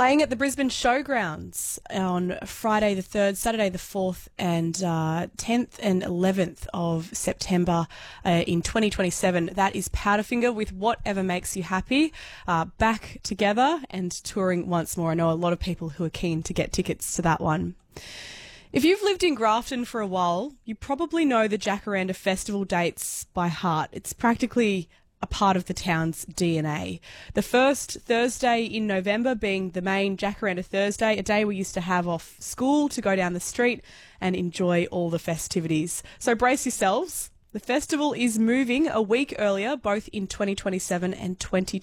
Playing at the Brisbane Showgrounds on Friday the 3rd, Saturday the 4th and 10th and 11th of September in 2027. That is Powderfinger with Whatever Makes You Happy, back together and touring once more. I know a lot of people who are keen to get tickets to that one. If you've lived in Grafton for a while, you probably know the Jacaranda Festival dates by heart. It's practically a part of the town's DNA. The first Thursday in November being the main Jacaranda Thursday, a day we used to have off school to go down the street and enjoy all the festivities. So brace yourselves. The festival is moving a week earlier, both in 2027 and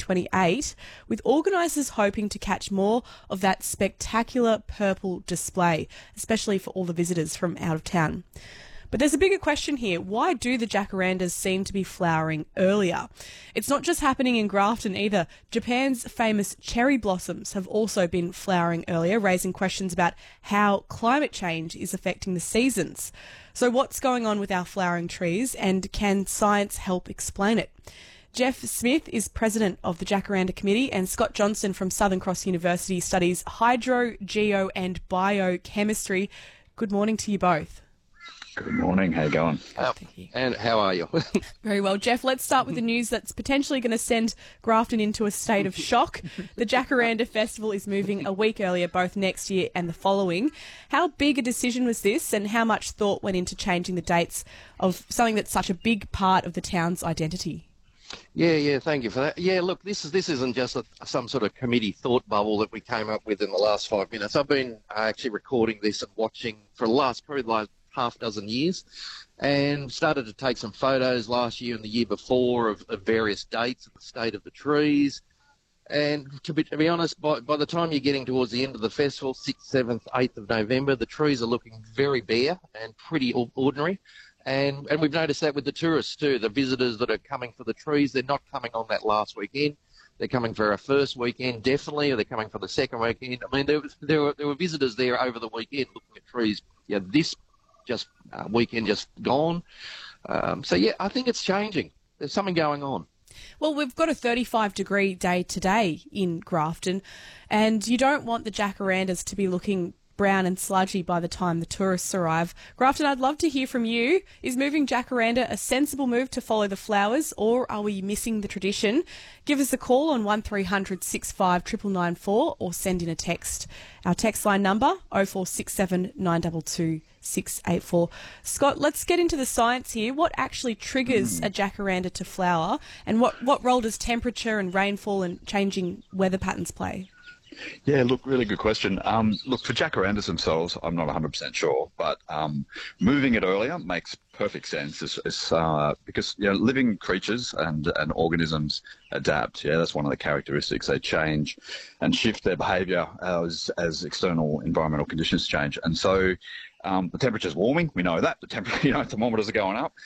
2028, with organisers hoping to catch more of that spectacular purple display, especially for all the visitors from out of town. But there's a bigger question here. Why do the jacarandas seem to be flowering earlier? It's not just happening in Grafton either. Japan's famous cherry blossoms have also been flowering earlier, raising questions about how climate change is affecting the seasons. So what's going on with our flowering trees, and can science help explain it? Jeff Smith is president of the Jacaranda Committee, and Scott Johnson from Southern Cross University studies hydro, geo and biochemistry. Good morning to you both. Good morning. How you going? And how are you? Very well. Jeff, let's start with the news that's potentially going to send Grafton into a state of shock. The Jacaranda Festival is moving a week earlier, both next year and the following. How big a decision was this, and how much thought went into changing the dates of something that's such a big part of the town's identity? Yeah, thank you for that. Yeah, look, this isn't just some sort of committee thought bubble that we came up with in the last 5 minutes. I've been actually recording this and watching for the last half dozen years, and started to take some photos last year and the year before of various dates of the state of the trees. And to be honest, by the time you're getting towards the end of the festival, 6th, 7th, 8th of November, the trees are looking very bare and pretty ordinary. And we've noticed that with the tourists too. The visitors that are coming for the trees, they're not coming on that last weekend. They're coming for our first weekend, definitely, or they're coming for the second weekend. I mean, there were visitors there over the weekend looking at trees. Yeah, this weekend just gone. So, yeah, I think it's changing. There's something going on. Well, we've got a 35-degree day today in Grafton, and you don't want the jacarandas to be looking brown and sludgy by the time the tourists arrive. Grafton, I'd love to hear from you. Is moving jacaranda a sensible move to follow the flowers, or are we missing the tradition? Give us a call on 1300 65 999 or send in a text. Our text line number 0467 922 684. Scott, let's get into the science here. What actually triggers a jacaranda to flower, and what role does temperature and rainfall and changing weather patterns play? Yeah, look, really good question. Look, for jacarandas themselves, I'm not 100% sure, but moving it earlier makes perfect sense because living creatures and organisms adapt. Yeah, that's one of the characteristics. They change and shift their behaviour as external environmental conditions change. And so the temperature's warming. We know that. The thermometers are going up.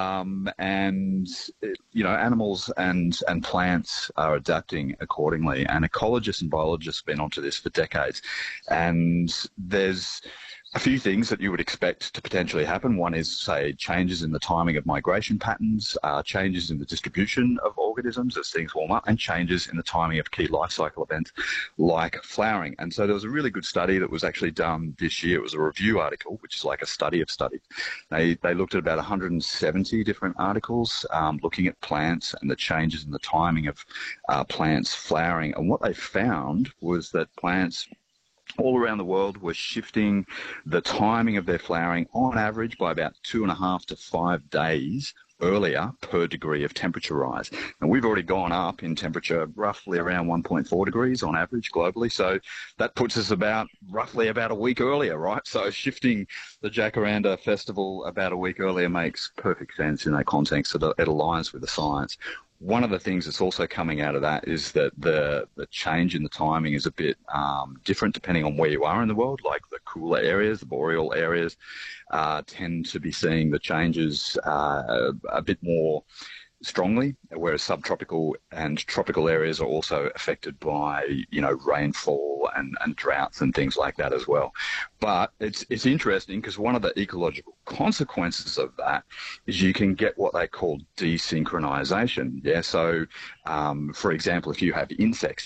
Animals and plants are adapting accordingly. And ecologists and biologists have been onto this for decades. And there's a few things that you would expect to potentially happen. One is, say, changes in the timing of migration patterns, changes in the distribution of organisms as things warm up, and changes in the timing of key life cycle events like flowering. And so there was a really good study that was actually done this year. It was a review article, which is like a study of studies. They looked at about 170 different articles looking at plants and the changes in the timing of plants flowering. And what they found was that plants all around the world were shifting the timing of their flowering on average by about 2.5 to 5 days earlier per degree of temperature rise. And we've already gone up in temperature roughly around 1.4 degrees on average globally. So that puts us roughly about a week earlier, right? So shifting the Jacaranda Festival about a week earlier makes perfect sense in that context. So it aligns with the science. One of the things that's also coming out of that is that the change in the timing is a bit different depending on where you are in the world. Like the cooler areas, the boreal areas, tend to be seeing the changes a bit more strongly, whereas subtropical and tropical areas are also affected by, rainfall and droughts and things like that as well. But it's interesting because one of the ecological consequences of that is you can get what they call desynchronization. Yeah. So, for example, if you have insects